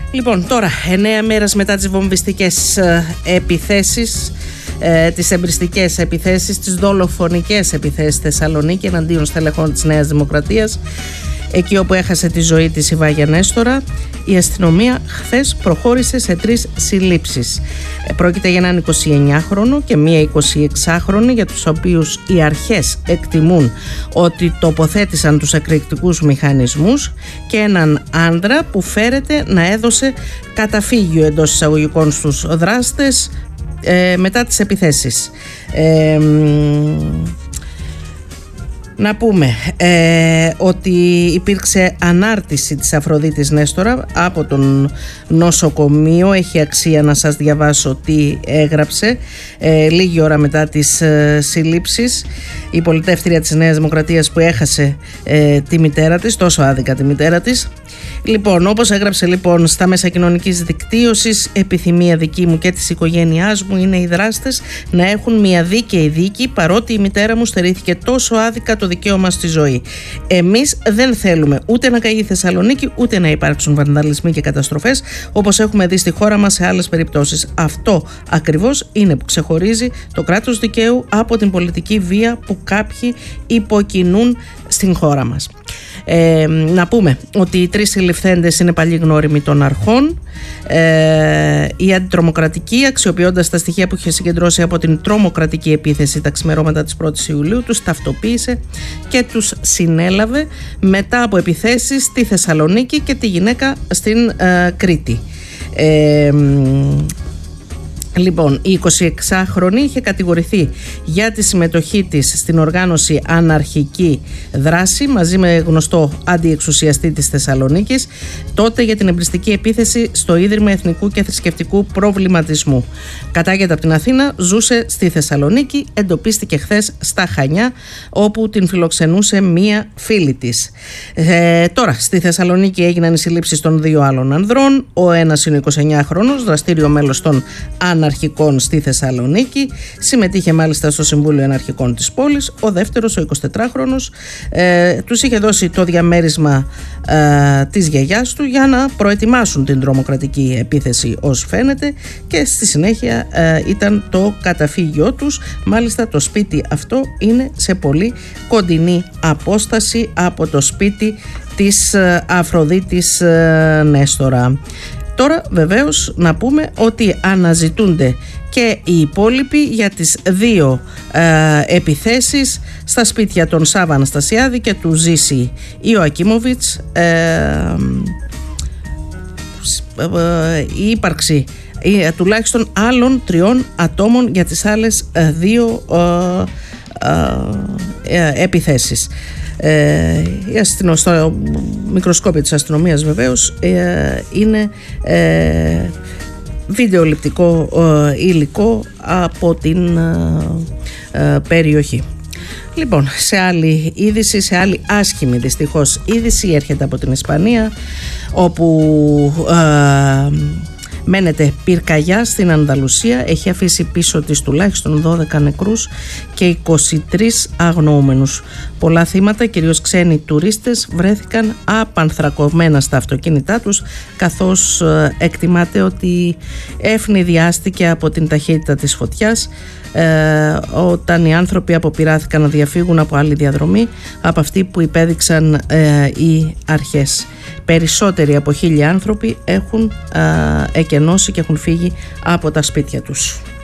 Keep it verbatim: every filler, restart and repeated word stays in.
Λοιπόν, τώρα, εννέα μέρες μετά τις βομβιστικές ε, επιθέσεις, ε, τις εμπριστικές επιθέσεις, τις δολοφονικές επιθέσεις στη Θεσσαλονίκη εναντίον στελεχών της Νέας Δημοκρατίας, εκεί όπου έχασε τη ζωή της η Βάγια Νέστορα, η αστυνομία χθες προχώρησε σε τρεις συλλήψεις. Πρόκειται για έναν εικοσιεννιάχρονο και μία εικοσιεξάχρονη, για τους οποίους οι αρχές εκτιμούν ότι τοποθέτησαν τους εκρηκτικούς μηχανισμούς, και έναν άντρα που φέρεται να έδωσε καταφύγιο εντός εισαγωγικών στους δράστες ε, μετά τις επιθέσεις. Ε, Να πούμε ε, ότι υπήρξε ανάρτηση της Αφροδίτης Νέστορα από τον νοσοκομείο. Έχει αξία να σας διαβάσω τι έγραψε ε, λίγη ώρα μετά τις ε, συλλήψεις. Η πολιτεύτρια της Νέας Δημοκρατίας που έχασε ε, τη μητέρα της, τόσο άδικα τη μητέρα της. Λοιπόν, όπως έγραψε λοιπόν στα μέσα κοινωνικής δικτύωσης, επιθυμία δική μου και της οικογένειάς μου είναι οι δράστες να έχουν μια δίκαιη δίκη, παρότι η μητέρα μου στερήθηκε τόσο άδικα το δικαίωμα στη ζωή. Εμείς δεν θέλουμε ούτε να καεί η Θεσσαλονίκη, ούτε να υπάρξουν βανδαλισμοί και καταστροφές όπως έχουμε δει στη χώρα μας σε άλλες περιπτώσεις. Αυτό ακριβώς είναι που ξεχωρίζει το κράτος δικαίου από την πολιτική βία που κάποιοι υποκινούν στην χώρα μας. Ε, να πούμε ότι οι τρεις συλληφθέντες είναι παλιοί γνώριμοι των αρχών. Ε, η αντιτρομοκρατική, αξιοποιώντας τα στοιχεία που είχε συγκεντρώσει από την τρομοκρατική επίθεση τα ξημερώματα της πρώτης Ιουλίου, τους ταυτοποίησε και τους συνέλαβε μετά από επιθέσεις στη Θεσσαλονίκη και τη γυναίκα στην ε, Κρήτη. Ε, Λοιπόν, η εικοσιεξάχρονη είχε κατηγορηθεί για τη συμμετοχή της στην οργάνωση Αναρχική Δράση μαζί με γνωστό αντιεξουσιαστή της Θεσσαλονίκης, τότε για την εμπριστική επίθεση στο Ίδρυμα Εθνικού και Θρησκευτικού Προβληματισμού. Κατάγεται από την Αθήνα, ζούσε στη Θεσσαλονίκη, εντοπίστηκε χθες στα Χανιά, όπου την φιλοξενούσε μία φίλη της. Ε, τώρα, στη Θεσσαλονίκη έγιναν οι συλλήψεις των δύο άλλων ανδρών. Ο ένας είναι εικοσιεννιάχρονος, δραστήριο μέλος των Αναρχικών στη Θεσσαλονίκη, συμμετείχε μάλιστα στο Συμβούλιο Αναρχικών της πόλης. Ο δεύτερος, ο εικοσιτετράχρονος, ε, τους είχε δώσει το διαμέρισμα ε, της γιαγιάς του για να προετοιμάσουν την τρομοκρατική επίθεση, ως φαίνεται, και στη συνέχεια ε, ήταν το καταφύγιό τους. Μάλιστα το σπίτι αυτό είναι σε πολύ κοντινή απόσταση από το σπίτι της ε, Αφροδίτης ε, Νέστορα. Τώρα βεβαίως να πούμε ότι αναζητούνται και οι υπόλοιποι για τις δύο ε, επιθέσεις στα σπίτια των Σάβα Αναστασιάδη και του Ζήση Ιωακίμοβιτς. Ε, ε, ε, η ύπαρξη ε, τουλάχιστον άλλων τριών ατόμων για τις άλλες ε, δύο ε, ε, ε, επιθέσεις. Ε, αστυνο, στο μικροσκόπιο της αστυνομίας βεβαίως ε, είναι ε, βιντεοληπτικό ε, υλικό από την ε, ε, περιοχή. Λοιπόν, σε άλλη είδηση, σε άλλη άσχημη δυστυχώς είδηση, έρχεται από την Ισπανία, όπου ε, μένεται πυρκαγιά στην Ανδαλουσία. Έχει αφήσει πίσω της τουλάχιστον δώδεκα νεκρούς και είκοσι τρεις αγνοούμενους. Πολλά θύματα, κυρίως ξένοι τουρίστες, βρέθηκαν απανθρακωμένα στα αυτοκίνητά τους, καθώς εκτιμάται ότι ευνηδιάστηκε από την ταχύτητα της φωτιάς ε, όταν οι άνθρωποι αποπειράθηκαν να διαφύγουν από άλλη διαδρομή από αυτή που υπέδειξαν ε, οι αρχές. Περισσότεροι από χίλια άνθρωποι έχουν ε, εκενώσει και έχουν φύγει από τα σπίτια τους.